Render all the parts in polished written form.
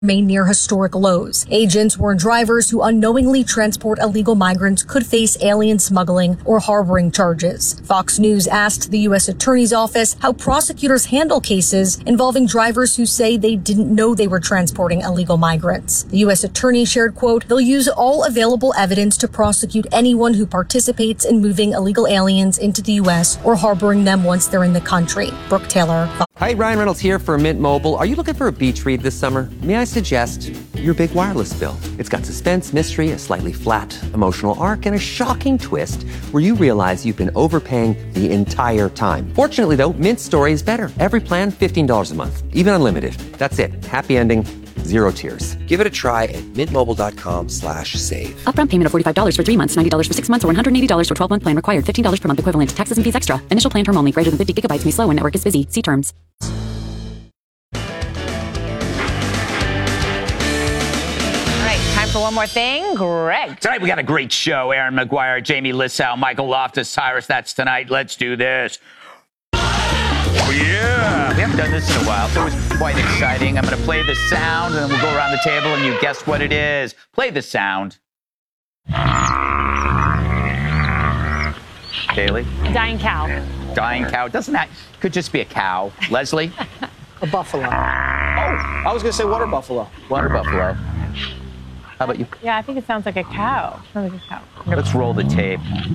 remain near historic lows. Agents warn drivers who unknowingly transport illegal migrants could face alien smuggling or harboring charges. Fox News asked the U.S. Attorney's Office how prosecutors handle cases involving drivers who say they didn't know they were transporting illegal migrants. The U.S. Attorney shared, quote, "They'll use all available evidence to prosecute anyone who participates in moving illegal aliens into the U.S. or harboring them once they're in the country." Brooke Taylor. Hi, Ryan Reynolds here for Mint Mobile. Are you looking for a beach read this summer? May I suggest your big wireless bill? It's got suspense, mystery, a slightly flat emotional arc, and a shocking twist where you realize you've been overpaying the entire time. Fortunately, though, Mint's story is better. Every plan, $15 a month, even unlimited. That's it. Happy ending. Zero tears. Give it a try at mintmobile.com/save. Upfront payment of $45 for 3 months, $90 for 6 months, or $180 for 12-month plan required. $15 per month equivalent. Taxes and fees extra. Initial plan term only. Greater than 50 gigabytes may slow when network is busy. See terms. Time for one more thing. Greg. Tonight we got a great show. Aaron McGuire, Jamie Lissow, Michael Loftus-Cyrus. That's tonight. Let's do this. Oh, yeah. We haven't done this in a while, so it was quite exciting. I'm going to play the sound, and then we'll go around the table, and you guess what it is. Play the sound. Kaylee? Dying cow. Dying cow. Doesn't that could just be a cow. Leslie? A buffalo. Oh, I was going to say water buffalo. Water buffalo. How about you? Yeah, I think it sounds like a cow. Sounds like a cow. Let's roll the tape.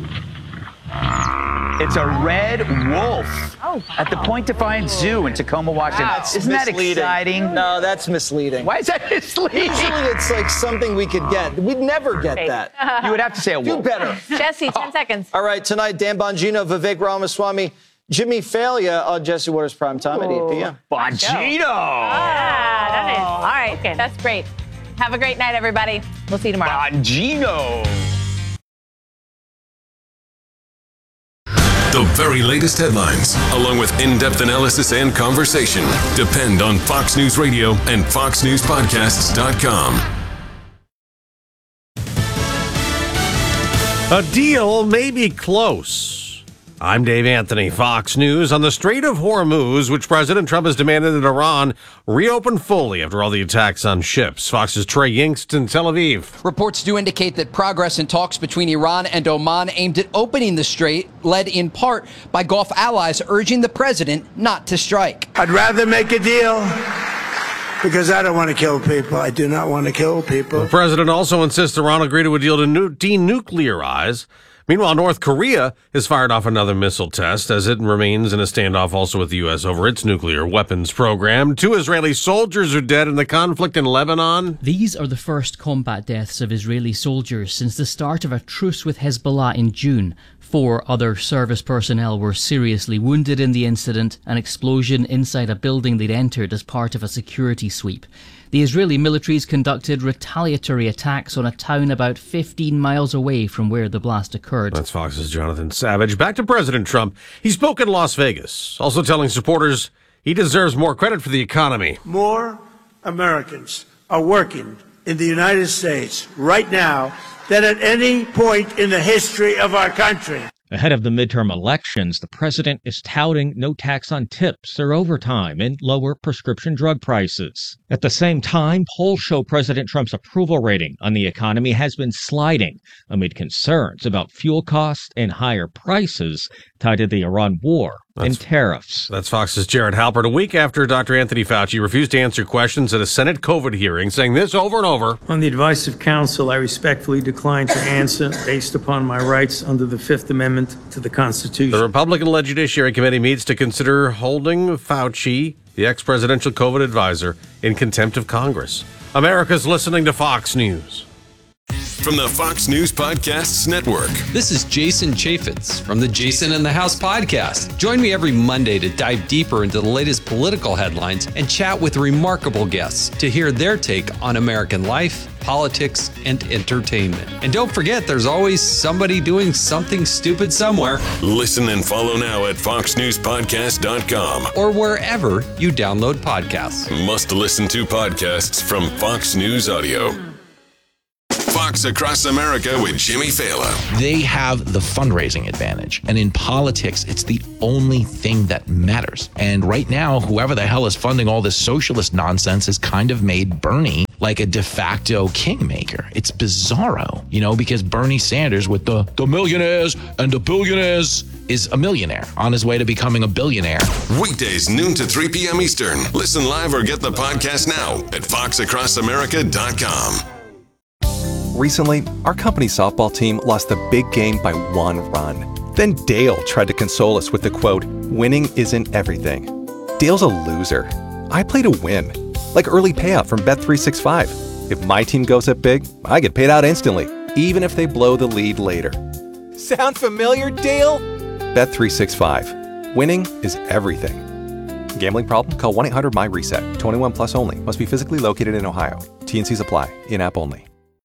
It's a red wolf at the Point Defiance Zoo in Tacoma, Washington. Wow. Isn't that exciting? No, that's misleading. Why is that misleading? Usually it's like something we could get. We'd never get that. You would have to say a wolf. Do better. Jesse, 10 seconds. All right, tonight, Dan Bongino, Vivek Ramaswamy, Jimmy Failure on Jesse Waters Primetime at 8 p.m. Bongino! That is. All right, okay, that's great. Have a great night, everybody. We'll see you tomorrow. Bongino! The very latest headlines, along with in-depth analysis and conversation, depend on Fox News Radio and FoxNewsPodcasts.com. A deal may be close. I'm Dave Anthony, Fox News. On the Strait of Hormuz, which President Trump has demanded that Iran reopen fully after all the attacks on ships. Fox's Trey Yingst in Tel Aviv. Reports do indicate that progress in talks between Iran and Oman aimed at opening the strait, led in part by Gulf allies urging the president not to strike. I'd rather make a deal because I don't want to kill people. I do not want to kill people. The president also insists Iran agree to a deal to denuclearize. Meanwhile, North Korea has fired off another missile test as it remains in a standoff also with the U.S. over its nuclear weapons program. 2 Israeli soldiers are dead in the conflict in Lebanon. These are the first combat deaths of Israeli soldiers since the start of a truce with Hezbollah in June. 4 other service personnel were seriously wounded in the incident, an explosion inside a building they'd entered as part of a security sweep. The Israeli militaries conducted retaliatory attacks on a town about 15 miles away from where the blast occurred. That's Fox's Jonathan Savage. Back to President Trump. He spoke in Las Vegas, also telling supporters he deserves more credit for the economy. More Americans are working in the United States right now than at any point in the history of our country. Ahead of the midterm elections, the president is touting no tax on tips or overtime and lower prescription drug prices. At the same time, polls show President Trump's approval rating on the economy has been sliding amid concerns about fuel costs and higher prices tied to the Iran war and tariffs. That's Fox's Jared Halpert. A week after Dr. Anthony Fauci refused to answer questions at a Senate COVID hearing, saying this over and over. On the advice of counsel, I respectfully decline to answer based upon my rights under the Fifth Amendment to the Constitution. The Republican-led Judiciary Committee meets to consider holding Fauci, the ex-presidential COVID advisor, in contempt of Congress. America's listening to Fox News. From the Fox News Podcasts Network. This is Jason Chaffetz from the Jason in the House podcast. Join me every Monday to dive deeper into the latest political headlines and chat with remarkable guests to hear their take on American life, politics, and entertainment. And don't forget, there's always somebody doing something stupid somewhere. Listen and follow now at foxnewspodcast.com or wherever you download podcasts. Must listen to podcasts from Fox News Audio. Fox Across America with Jimmy Fallon. They have the fundraising advantage. And in politics, it's the only thing that matters. And right now, whoever the hell is funding all this socialist nonsense has kind of made Bernie like a de facto kingmaker. It's bizarro, because Bernie Sanders with the millionaires and the billionaires is a millionaire on his way to becoming a billionaire. Weekdays, noon to 3 p.m. Eastern. Listen live or get the podcast now at foxacrossamerica.com. Recently, our company softball team lost the big game by 1 run. Then Dale tried to console us with the quote, "Winning isn't everything." Dale's a loser. I play to win. Like early payout from Bet365. If my team goes up big, I get paid out instantly, even if they blow the lead later. Sound familiar, Dale? Bet365. Winning is everything. Gambling problem? Call 1-800-MY-RESET. 21 plus only. Must be physically located in Ohio. T&Cs apply. In-app only.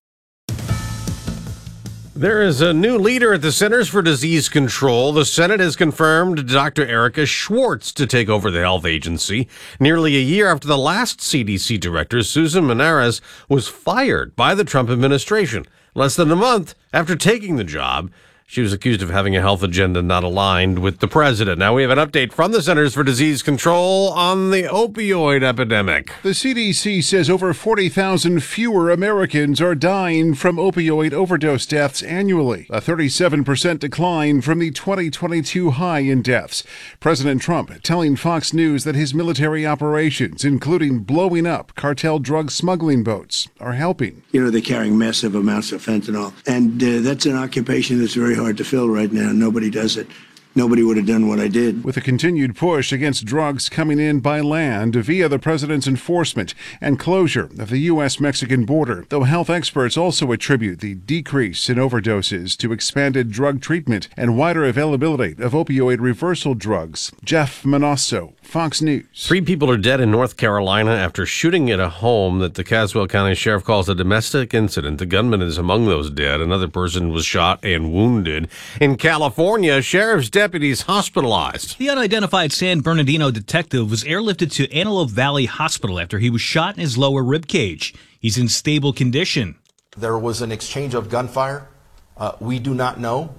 There is a new leader at the Centers for Disease Control. The Senate has confirmed Dr. Erica Schwartz to take over the health agency. Nearly a year after the last CDC director, Susan Menares, was fired by the Trump administration. Less than a month after taking the job, she was accused of having a health agenda not aligned with the president. Now we have an update from the Centers for Disease Control on the opioid epidemic. The CDC says over 40,000 fewer Americans are dying from opioid overdose deaths annually, a 37% decline from the 2022 high in deaths. President Trump telling Fox News that his military operations, including blowing up cartel drug smuggling boats, are helping. They're carrying massive amounts of fentanyl, and that's an occupation that's very hard to fill right now. Nobody does it. Nobody would have done what I did. With a continued push against drugs coming in by land via the president's enforcement and closure of the U.S.-Mexican border, though health experts also attribute the decrease in overdoses to expanded drug treatment and wider availability of opioid reversal drugs. Jeff Manasso, Fox News. 3 people are dead in North Carolina after shooting at a home that the Caswell County Sheriff calls a domestic incident. The gunman is among those dead. Another person was shot and wounded. In California, sheriff's deputies hospitalized. The unidentified San Bernardino detective was airlifted to Antelope Valley Hospital after he was shot in his lower rib cage. He's in stable condition. There was an exchange of gunfire. We do not know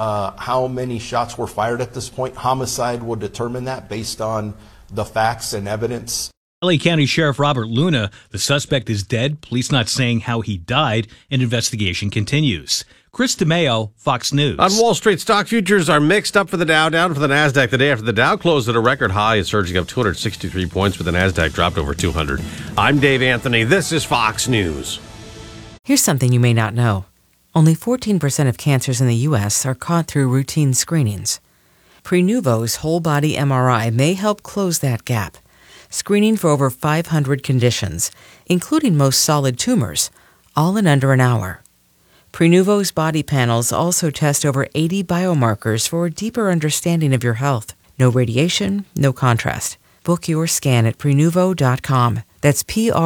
how many shots were fired at this point. Homicide will determine that based on the facts and evidence. LA County Sheriff Robert Luna, the suspect is dead. Police not saying how he died. An investigation continues. Chris DeMeo, Fox News. On Wall Street, stock futures are mixed up for the Dow, down for the NASDAQ the day after the Dow closed at a record high, surging up 263 points, but the NASDAQ dropped over 200. I'm Dave Anthony. This is Fox News. Here's something you may not know. Only 14% of cancers in the U.S. are caught through routine screenings. Prenuvo's whole-body MRI may help close that gap, screening for over 500 conditions, including most solid tumors, all in under an hour. Prenuvo's body panels also test over 80 biomarkers for a deeper understanding of your health. No radiation, no contrast. Book your scan at Prenuvo.com. That's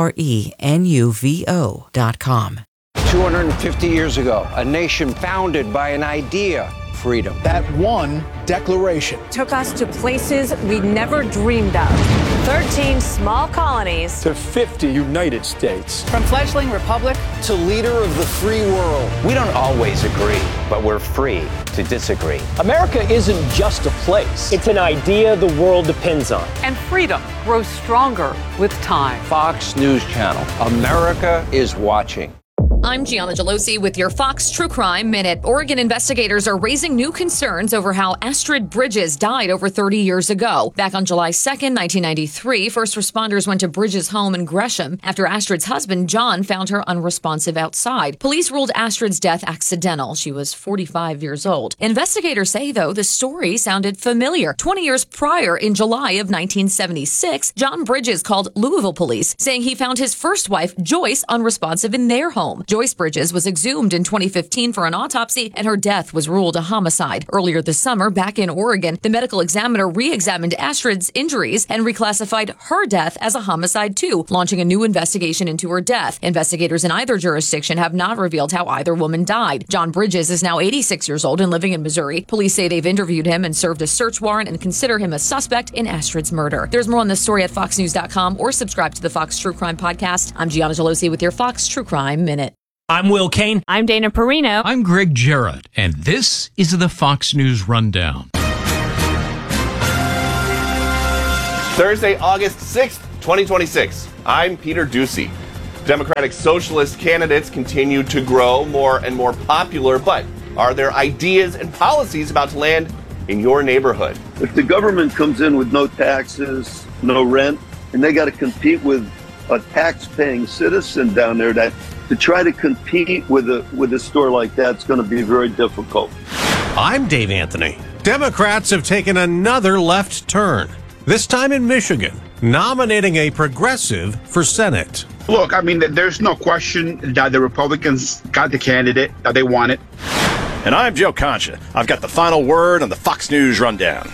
Prenuvo.com. 250 years ago, a nation founded by an idea, freedom. That one declaration took us to places we never dreamed of. 13 small colonies to 50 United States. From fledgling republic to leader of the free world. We don't always agree, but we're free to disagree. America isn't just a place. It's an idea the world depends on. And freedom grows stronger with time. Fox News Channel. America is watching. I'm Gianna Gelosi with your Fox True Crime Minute. Oregon investigators are raising new concerns over how Astrid Bridges died over 30 years ago. Back on July 2nd, 1993, first responders went to Bridges' home in Gresham after Astrid's husband, John, found her unresponsive outside. Police ruled Astrid's death accidental. She was 45 years old. Investigators say, though, the story sounded familiar. 20 years prior, in July of 1976, John Bridges called Louisville police, saying he found his first wife, Joyce, unresponsive in their home. Joyce Bridges was exhumed in 2015 for an autopsy, and her death was ruled a homicide. Earlier this summer, back in Oregon, the medical examiner re-examined Astrid's injuries and reclassified her death as a homicide too, launching a new investigation into her death. Investigators in either jurisdiction have not revealed how either woman died. John Bridges is now 86 years old and living in Missouri. Police say they've interviewed him and served a search warrant and consider him a suspect in Astrid's murder. There's more on this story at foxnews.com or subscribe to the Fox True Crime Podcast. I'm Gianna Gelosi with your Fox True Crime Minute. I'm Will Kane. I'm Dana Perino. I'm Greg Jarrett, and this is the Fox News Rundown. Thursday, August 6th, 2026. I'm Peter Ducey. Democratic Socialist candidates continue to grow more and more popular, but are there ideas and policies about to land in your neighborhood? If the government comes in with no taxes, no rent, and they got to compete with a tax-paying citizen down there, that to try to compete with a store like that's going to be very difficult. I'm Dave Anthony. Democrats have taken another left turn, this time in Michigan, nominating a progressive for Senate. Look, I mean, there's no question that the Republicans got the candidate that they wanted. And I'm Joe Concha. I've got the final word on the Fox News Rundown.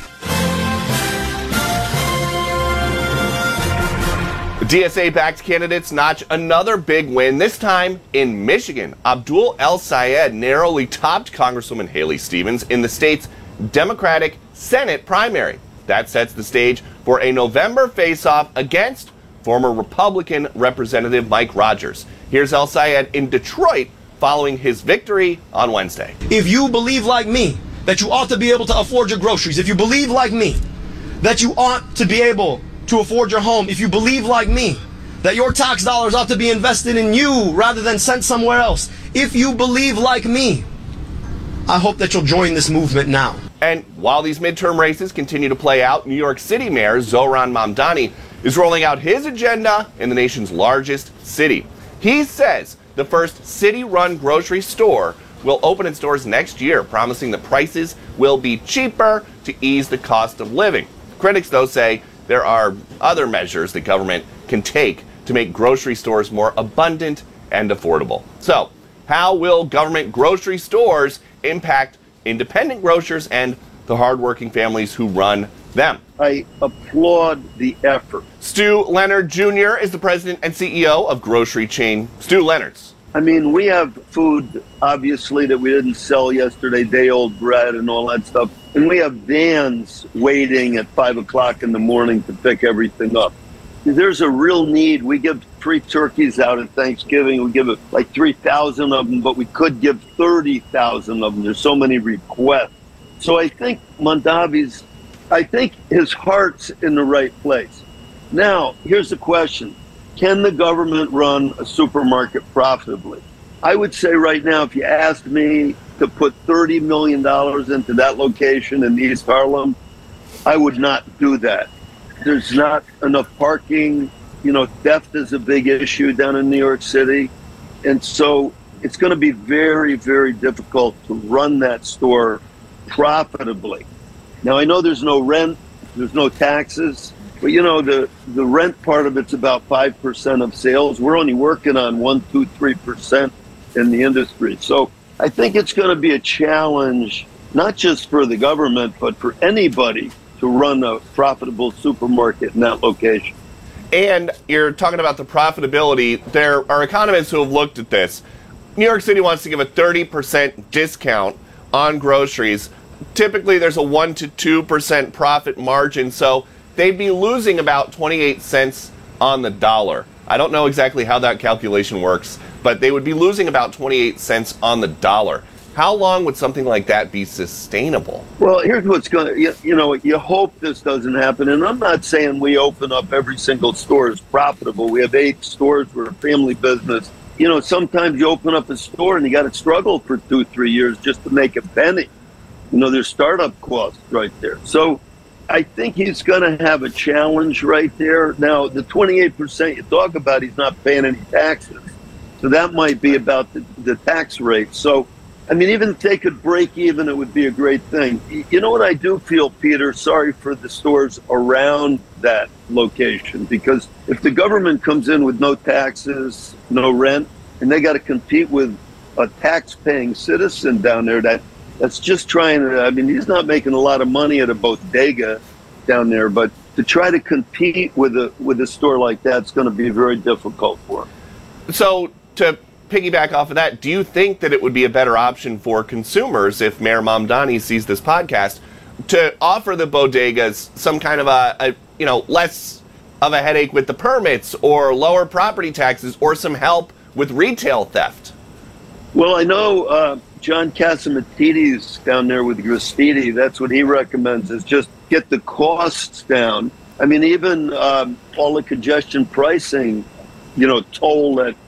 DSA-backed candidates notch another big win, this time in Michigan. Abdul El-Sayed narrowly topped Congresswoman Haley Stevens in the state's Democratic Senate primary. That sets the stage for a November face-off against former Republican Representative Mike Rogers. Here's El-Sayed in Detroit following his victory on Wednesday. If you believe like me that you ought to be able to afford your groceries, if you believe like me that you ought to be able to afford your home, if you believe like me that your tax dollars ought to be invested in you rather than sent somewhere else, if you believe like me, I hope that you'll join this movement now. And while these midterm races continue to play out, New York City Mayor Zohran Mamdani is rolling out his agenda in the nation's largest city. He says the first city-run grocery store will open its doors next year, promising that prices will be cheaper to ease the cost of living. Critics, though, say there are other measures the government can take to make grocery stores more abundant and affordable. So, how will government grocery stores impact independent grocers and the hardworking families who run them? I applaud the effort. Stu Leonard Jr. is the president and CEO of grocery chain Stu Leonard's. I mean, we have food, obviously, that we didn't sell yesterday, day-old bread and all that stuff. And we have vans waiting at 5 o'clock in the morning to pick everything up. There's a real need. We give free turkeys out at Thanksgiving. We give it like 3,000 of them, but we could give 30,000 of them. There's so many requests. So I think his heart's in the right place. Now, here's the question. Can the government run a supermarket profitably? I would say right now, if you asked me to put $30 million into that location in East Harlem, I would not do that. There's not enough parking. You know, theft is a big issue down in New York City. And so it's going to be very, very difficult to run that store profitably. Now, I know there's no rent, there's no taxes, but you know, the rent part of it's about 5% of sales. We're only working on 1%, 2%, 3% in the industry. So I think it's going to be a challenge, not just for the government, but for anybody to run a profitable supermarket in that location. And you're talking about the profitability. There are economists who have looked at this. New York City wants to give a 30% discount on groceries. Typically, there's a 1% to 2% profit margin, so they'd be losing about 28 cents on the dollar. I don't know exactly how that calculation works, but they would be losing about 28 cents on the dollar. How long would something like that be sustainable? Well, here's what's going to, you hope this doesn't happen. And I'm not saying we open up every single store is profitable. We have 8 stores. We're a family business. You know, sometimes you open up a store and you got to struggle for 2-3 years just to make a penny. You know, there's startup costs right there. So I think he's going to have a challenge right there. Now, the 28% you talk about, he's not paying any taxes. So that might be about the tax rate. So, I mean, even if they could break even, it would be a great thing. You know what I do feel, Peter? Sorry for the stores around that location, because if the government comes in with no taxes, no rent, and they got to compete with a tax-paying citizen down there that's just trying to, I mean, he's not making a lot of money at a bodega down there, but to try to compete with a store like that, it's going to be very difficult for him. So to piggyback off of that, do you think that it would be a better option for consumers, if Mayor Mamdani sees this podcast, to offer the bodegas some kind of a less of a headache with the permits or lower property taxes or some help with retail theft? Well, I know John Catsimatidis down there with Gristiti, that's what he recommends, is just get the costs down. I mean, even all the congestion pricing, toll that